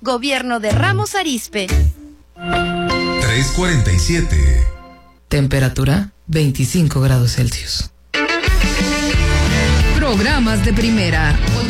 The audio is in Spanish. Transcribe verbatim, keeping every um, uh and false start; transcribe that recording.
Gobierno de Ramos Arizpe. tres cuarenta y siete. Temperatura veinticinco grados Celsius. Programas de primera,